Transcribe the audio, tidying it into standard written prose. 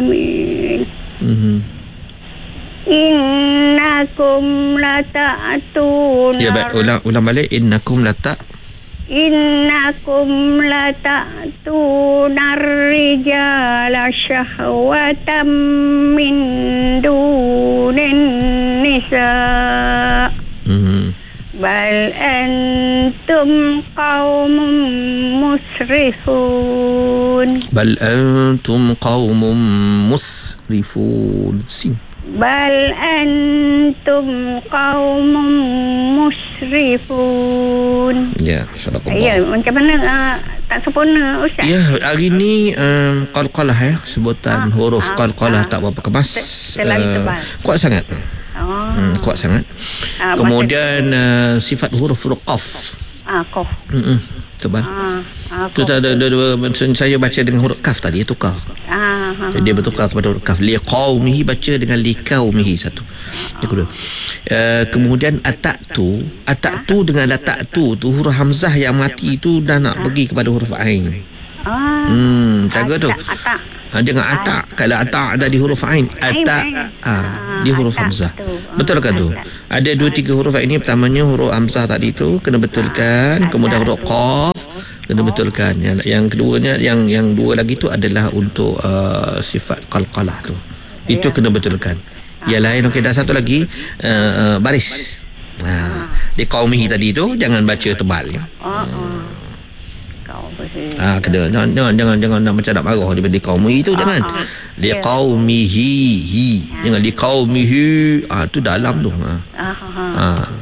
Amin. Innakum lata'tuna. Ya, ulang balik. Innakum lata'tuna rijala syahwatam min dunin nisa. Bal antum qaumun musrifun. Bal antum qaumun musrifun. Bal antum qaumun musrifun. Ya, syarakallah. Ya, macam mana tak sempurna Ustaz? Ya, hari ni qalqalah ya, sebutan huruf qalqalah tak berapa kemas. Terlalu tebal. Kuat sangat. Kuat sangat. Kemudian sifat huruf qaf. Qaf. Tebal. Tu ada saya baca dengan huruf kaf tadi, tukar. Dia bertukar kepada huruf kaf. Liqaumihi baca dengan liqaumihi satu. Yang kedua. Kemudian ata'tu dengan lata'tu tu huruf hamzah yang mati tu dah nak pergi kepada huruf ain. Jaga tu. Jangan atak. Kalau atak ada di huruf ain, atak di huruf hamzah. Betul kan tu? Ada 2-3 huruf ini. Pertamanya huruf hamzah tadi tu kena betulkan. Kemudian huruf qaf kena betulkan. Yang keduanya, yang dua lagi tu adalah untuk sifat qalqalah tu. Itu kena betulkan. Yang lain okey. Dah satu lagi baris. Di qaumihi tadi tu jangan baca tebal. Kena jangan nak macam nak marah daripada qaumihi tu, jangan. Li qaumihi. Jangan li qaumihi. Tu dalam tu.